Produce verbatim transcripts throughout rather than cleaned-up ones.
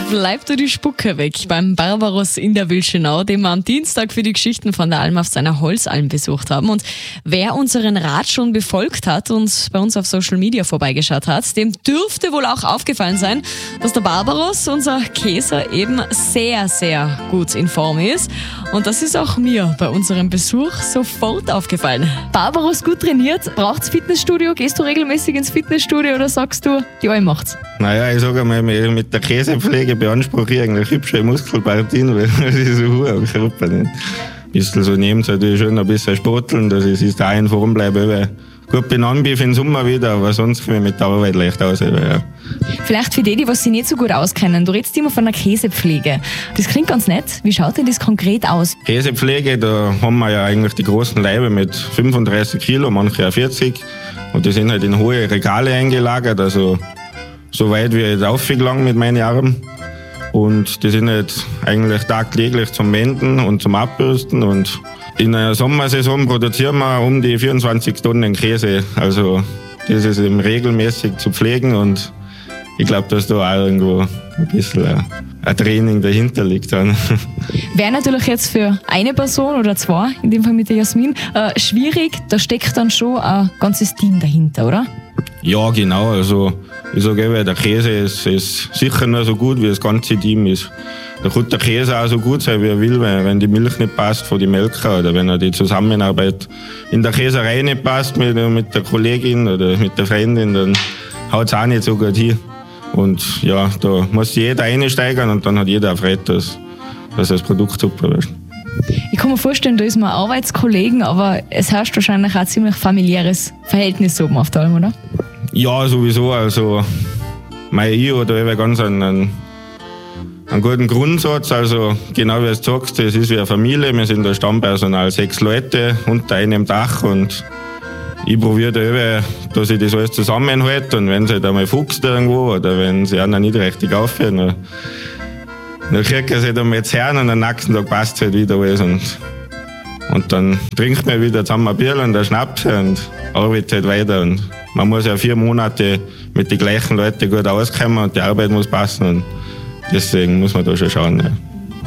Bleibt dir die Spucke weg beim Barbaros in der Wilschenau, den wir am Dienstag für die Geschichten von der Alm auf seiner Holzalm besucht haben. Und wer unseren Rat schon befolgt hat und bei uns auf Social Media vorbeigeschaut hat, dem dürfte wohl auch aufgefallen sein, dass der Barbaros, unser Käser, eben sehr, sehr gut in Form ist. Und das ist auch mir bei unserem Besuch sofort aufgefallen. Barbaros gut trainiert, braucht's Fitnessstudio? Gehst du regelmäßig ins Fitnessstudio oder sagst du, die Alm macht's? Naja, ich sage einmal, mit der Käsepflege beanspruche ich eigentlich hübsche Muskelpartien, weil das ist so hoch am Körper nicht. Ein bisschen so nebenbei tue ich schon ein bisschen sporteln, dass ich da in Form bleibe. Weil gut bin anbief im Sommer wieder, aber sonst komme ich mit der Arbeit leicht aus. Ja. Vielleicht für die, die was sich nicht so gut auskennen, du redest immer von einer Käsepflege. Das klingt ganz nett. Wie schaut denn das konkret aus? Käsepflege, da haben wir ja eigentlich die großen Laibe mit fünfunddreißig Kilo, manche auch vierzig. Und die sind halt in hohe Regale eingelagert, also so weit wie ich aufgelangt mit meinen Armen. Und die sind jetzt eigentlich tagtäglich zum Wenden und zum Abbürsten. Und in der Sommersaison produzieren wir um die vierundzwanzig Tonnen Käse. Also das ist eben regelmäßig zu pflegen und ich glaube, dass da auch irgendwo ein bisschen ein Training dahinter liegt. Wäre natürlich jetzt für eine Person oder zwei, in dem Fall mit der Jasmin, äh, schwierig. Da steckt dann schon ein ganzes Team dahinter, oder? Ja, genau. Also ich sage eben, der Käse ist, ist sicher nur so gut, wie das ganze Team ist. Da kann der Käse auch so gut sein, wie er will, wenn die Milch nicht passt von den Melker oder wenn er die Zusammenarbeit in der Käserei nicht passt mit, mit der Kollegin oder mit der Freundin, dann haut es auch nicht so gut hin. Und ja, da muss jeder einsteigern und dann hat jeder auch Freude, dass, dass das Produkt super wird. Ich kann mir vorstellen, da ist man Arbeitskollegen, aber es herrscht wahrscheinlich auch ein ziemlich familiäres Verhältnis oben auf der Alm, oder? Ja, sowieso. Also, mein ich oder eben ganz einen, einen, einen guten Grundsatz. Also, genau wie du sagst, es ist wie eine Familie. Wir sind da Stammpersonal, sechs Leute unter einem Dach und ich probiere da eben, dass ich das alles zusammenhalte. Und wenn es halt einmal fuchst irgendwo oder wenn sie einer nicht richtig aufhören, dann, dann kriegt er sich dann mal zu hören und am nächsten Tag passt es halt wieder alles. Und, und dann trinkt man wieder zusammen ein Bier und ein Schnaps und arbeitet halt weiter. Und man muss ja vier Monate mit den gleichen Leuten gut auskommen und die Arbeit muss passen. Und deswegen muss man da schon schauen. Ja.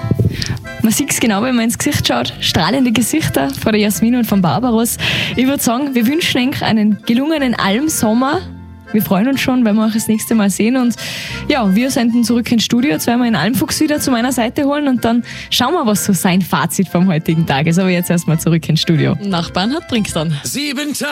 Man sieht es genau, wenn man ins Gesicht schaut. Strahlende Gesichter von der Jasmin und von Barbaros. Ich würde sagen, wir wünschen euch einen gelungenen Almsommer. Wir freuen uns schon, wenn wir euch das nächste Mal sehen. Und ja, wir senden zurück ins Studio. Jetzt werden wir den Almfuchs wieder zu meiner Seite holen und dann schauen wir, was so sein Fazit vom heutigen Tag ist. Aber jetzt erstmal zurück ins Studio. Nach Bernhard Brinkstern. Sieben Tage.